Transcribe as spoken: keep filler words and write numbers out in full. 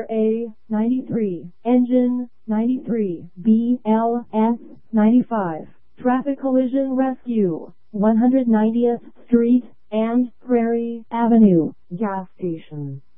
R A ninety-three, Engine ninety-three, B L S ninety-five, Traffic Collision Rescue, one hundred ninetieth Street and Prairie Avenue, Gas Station.